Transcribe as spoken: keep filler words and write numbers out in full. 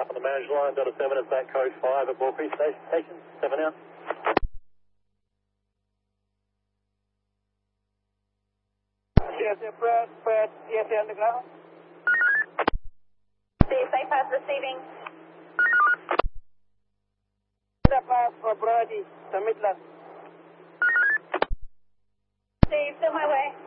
half on the managed line, Delta seven is back code five at Bull Creek Station, station seven out. C S A Press, Press, C S A underground. C S A pass receiving. Pass for Brody, the Midland. Steve, still my way.